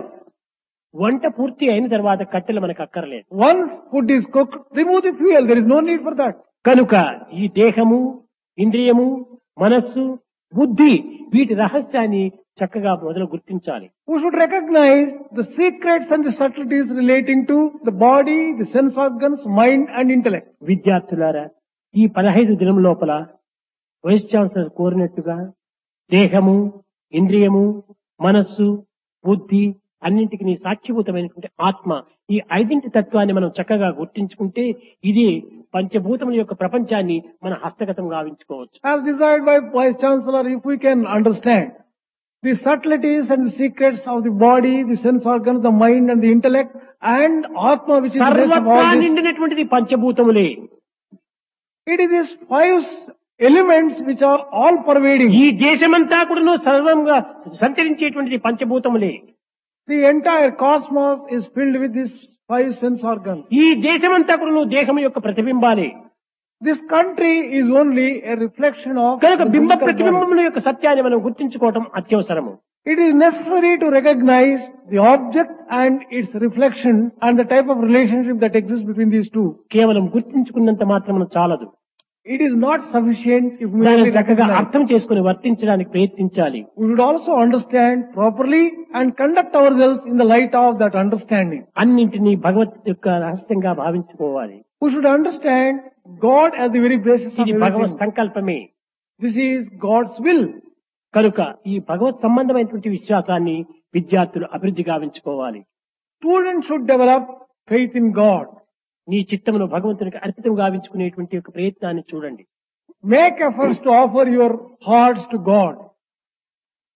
వంట పూర్తి అయిన తర్వాత కట్టెలు మనకు అక్కర్లేదు. Once food is cooked, remove the fuel. There is no need for that. కనుక ఈ దేహము, ఇంద్రియము, మనస్సు, బుద్ధి వీటి రహస్యాన్ని చక్కగా మొదలు గుర్తించాలి. We should recognize the secrets and the subtleties relating to the body, the sense organs, mind and intellect. విద్యార్థులారా, ఈ 15 దినం లోపల వైస్ ఛాన్సలర్ కోరినట్టుగా దేహము, ఇంద్రియము, మనస్సు, బుద్ధి అన్నింటికి నీ సాక్షిభూతమైనటువంటి ఆత్మ ఈ ఐదింటి తత్వాన్ని మనం చక్కగా గుర్తించుకుంటే ఇది పంచభూతముల యొక్క ప్రపంచాన్ని మన హస్తగతం గావించుకోవచ్చు. As desired by Vice Chancellor, if we can understand the subtleties and the secrets of the body, the sense organs, the mind and the intellect and Atma which is the rest of సర్వత్రా all this, నిండినటువంటిది పంచభూతములే. it is these 5 elements which are all pervading. ఈ దేశమంతా కూడా సర్వంగా సంచరించేటువంటిది పంచభూతములే. The entire cosmos is filled with these 5 sense organs. ఈ దేశమంతా కూడా దేహం యొక్క ప్రతిబింబాలే. This country is only a reflection of కనుక the బింబ physical body. ప్రతిబింబముల యొక్క సత్యాన్ని మనం గుర్తించుకోవటం అత్యవసరము. It is necessary to recognize the object and its reflection and the type of relationship that exists between these two. కేవలం గుర్తించుకున్నంత మాత్రం చాలదు. It is not sufficient if we దాన్ని only చక్కగా recognize. అర్థం చేసుకుని వర్తించడానికి ప్రయత్నించాలి. We should also understand properly and conduct ourselves in the light of that understanding. అన్నింటినీ భగవత్ యొక్క రహస్యంగా భావించుకోవాలి. We should understand God as the very basis of ఇది భగవత్ everything. సంకల్పమే. This is God's will. కనుక ఈ భగవత్ సంబంధమైనటువంటి విశ్వాసాన్ని విద్యార్థులు అభివృద్ధి గావించుకోవాలి. Students should develop faith in God. నీ చిత్తమును భగవంతునికి అర్పితం గావించుకునేటువంటి ఒక ప్రయత్నాన్ని చూడండి. Make efforts to offer your hearts to God.